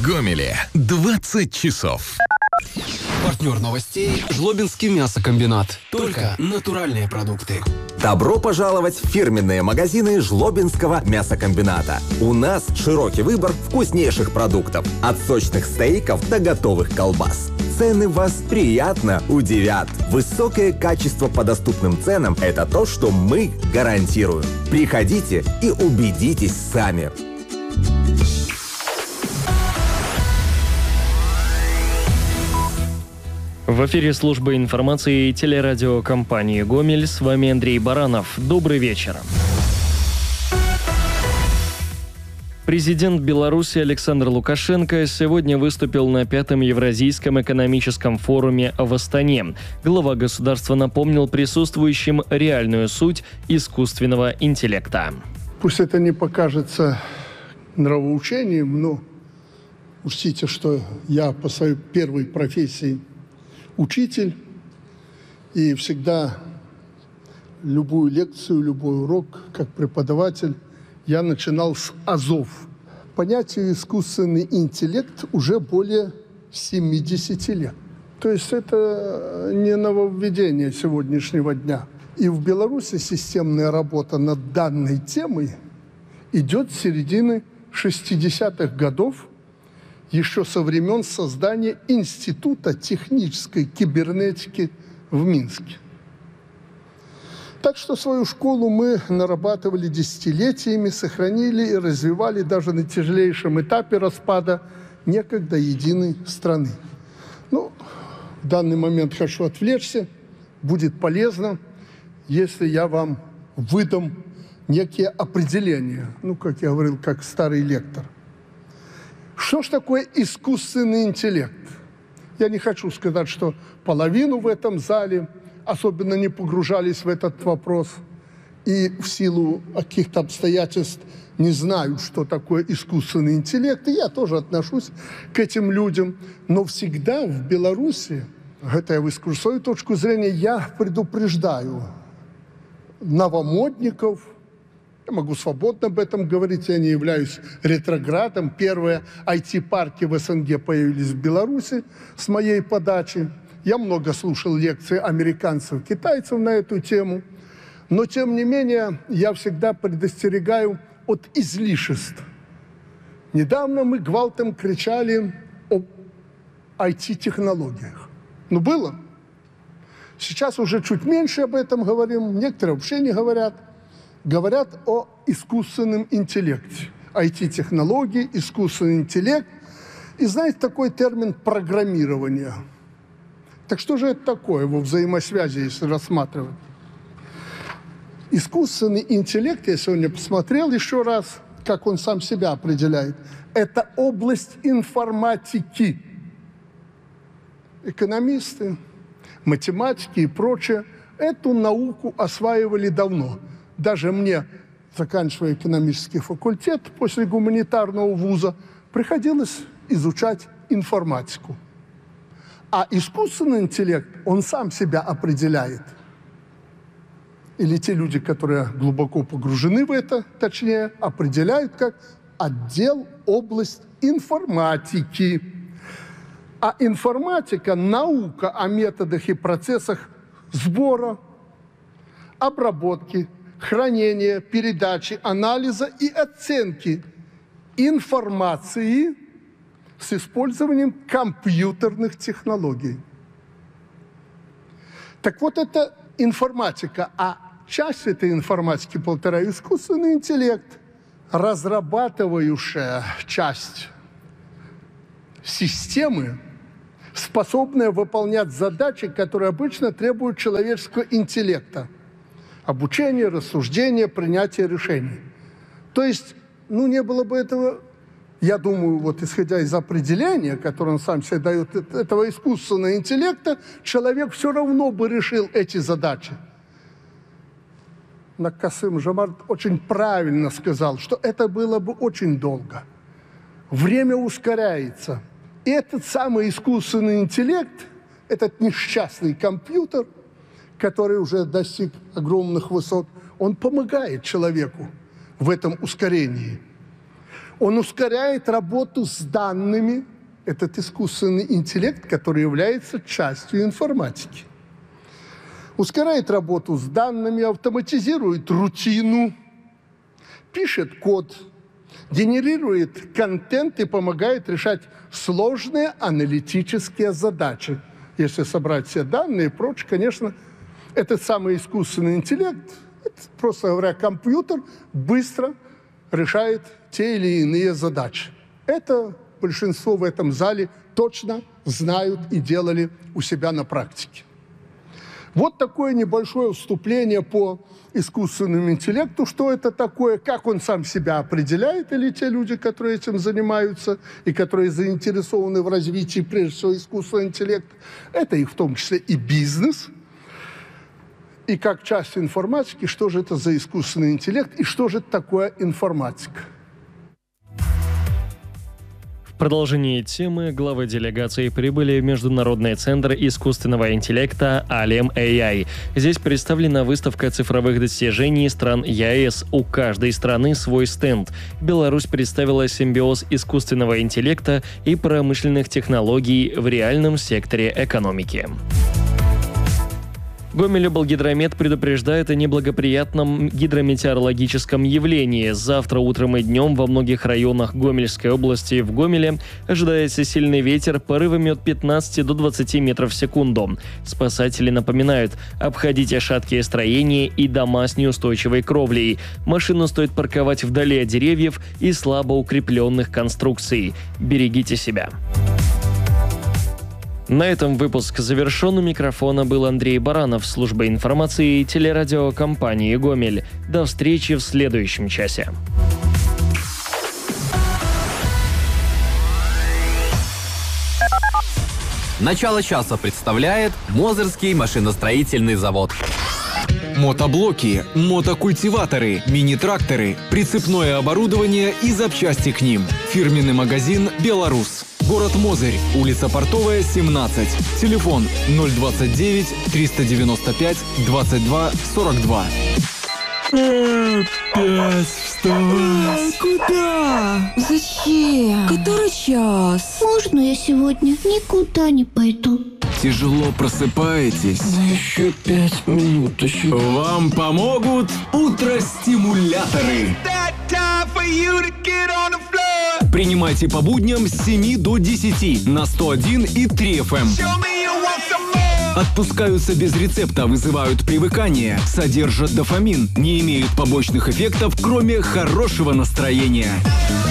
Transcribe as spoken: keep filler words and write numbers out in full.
В Гомеле двадцать часов. Партнер новостей – Жлобинский мясокомбинат. Только натуральные продукты. Добро пожаловать в фирменные магазины Жлобинского мясокомбината. У нас широкий выбор вкуснейших продуктов. От сочных стейков до готовых колбас. Цены вас приятно удивят. Высокое качество по доступным ценам – это то, что мы гарантируем. Приходите и убедитесь сами. В эфире службы информации и телерадиокомпании «Гомель». С вами Андрей Баранов. Добрый вечер. Президент Беларуси Александр Лукашенко сегодня выступил на пятом Евразийском экономическом форуме в Астане. Глава государства напомнил присутствующим реальную суть искусственного интеллекта. Пусть это не покажется нравоучением, но учтите, что я по своей первой профессии учитель, и всегда любую лекцию, любой урок, как преподаватель, я начинал с азов. Понятие искусственный интеллект уже более семьдесят лет. То есть это не нововведение сегодняшнего дня. И в Беларуси системная работа над данной темой идет с середины шестидесятых годов, еще со времен создания Института технической кибернетики в Минске. Так что свою школу мы нарабатывали десятилетиями, сохранили и развивали даже на тяжелейшем этапе распада некогда единой страны. Ну, в данный момент хочу отвлечься. Будет полезно, если я вам выдам некие определения. Ну, как я говорил, как старый лектор. Что ж такое искусственный интеллект? Я не хочу сказать, что половину в этом зале особенно не погружались в этот вопрос и в силу каких-то обстоятельств не знают, что такое искусственный интеллект. И я тоже отношусь к этим людям. Но всегда в Беларуси, это я выскажу свою точку зрения, я предупреждаю новомодников. Я могу свободно об этом говорить, я не являюсь ретроградом. Первые ай ти-парки в СНГ появились в Беларуси с моей подачи. Я много слушал лекции американцев, китайцев на эту тему. Но, тем не менее, я всегда предостерегаю от излишеств. Недавно мы гвалтом кричали об ай ти-технологиях. Ну, было. Сейчас уже чуть меньше об этом говорим, некоторые вообще не говорят. Говорят о искусственном интеллекте. ай ти-технологии, искусственный интеллект. И знаете, такой термин программирование. Так что же это такое во взаимосвязи, если рассматривать? Искусственный интеллект, я сегодня посмотрел еще раз, как он сам себя определяет, это область информатики. Экономисты, математики и прочее эту науку осваивали давно. Даже мне, заканчивая экономический факультет после гуманитарного вуза, приходилось изучать информатику. А искусственный интеллект, он сам себя определяет. Или те люди, которые глубоко погружены в это, точнее, определяют как отдел, область информатики. А информатика – наука о методах и процессах сбора, обработки, хранения, передачи, анализа и оценки информации с использованием компьютерных технологий. Так вот, это информатика, а часть этой информатики, повторяю, искусственный интеллект, разрабатывающая часть системы, способная выполнять задачи, которые обычно требуют человеческого интеллекта. Обучение, рассуждение, принятие решений. То есть, ну, не было бы этого, я думаю, вот исходя из определения, которое он сам себе дает, этого искусственного интеллекта, человек все равно бы решил эти задачи. Касым Жомарт очень правильно сказал, что это было бы очень долго. Время ускоряется. И этот самый искусственный интеллект, этот несчастный компьютер, который уже достиг огромных высот, он помогает человеку в этом ускорении. Он ускоряет работу с данными. Этот искусственный интеллект, который является частью информатики. Ускоряет работу с данными, автоматизирует рутину, пишет код, генерирует контент и помогает решать сложные аналитические задачи. Если собрать все данные и прочее, конечно, этот самый искусственный интеллект, это, просто говоря, компьютер быстро решает те или иные задачи. Это большинство в этом зале точно знают и делали у себя на практике. Вот такое небольшое вступление по искусственному интеллекту. Что это такое, как он сам себя определяет, или те люди, которые этим занимаются и которые заинтересованы в развитии, прежде всего, искусственного интеллекта. Это их в том числе и бизнес. И как часть информатики, что же это за искусственный интеллект и что же это такое информатика. В продолжении темы главы делегации прибыли в Международный центр искусственного интеллекта Alem эй ай. Здесь представлена выставка цифровых достижений стран ЕАЭС. У каждой страны свой стенд. Беларусь представила симбиоз искусственного интеллекта и промышленных технологий в реальном секторе экономики. Гомель-Облгидромет предупреждает о неблагоприятном гидрометеорологическом явлении. Завтра утром и днем во многих районах Гомельской области и в Гомеле ожидается сильный ветер порывами от пятнадцати до двадцати метров в секунду. Спасатели напоминают, обходите шаткие строения и дома с неустойчивой кровлей. Машину стоит парковать вдали от деревьев и слабо укрепленных конструкций. Берегите себя. На этом выпуск завершен. У микрофона был Андрей Баранов, служба информации телерадиокомпании «Гомель». До встречи в следующем часе. Начало часа представляет Мозырский машиностроительный завод. Мотоблоки, мотокультиваторы, мини-тракторы, прицепное оборудование и запчасти к ним. Фирменный магазин «Беларус». Город Мозырь, улица Портовая, семнадцать. Телефон ноль двадцать девять триста девяносто пять двадцать два сорок два. Опять вставать. Куда? Зачем? Который час? Можно я сегодня никуда не пойду? Тяжело просыпаетесь? Еще пять минуточек. Вам помогут утростимуляторы. Принимайте по будням с семи до десяти на сто один и три эф эм. Отпускаются без рецепта, вызывают привыкание, содержат дофамин, не имеют побочных эффектов, кроме хорошего настроения.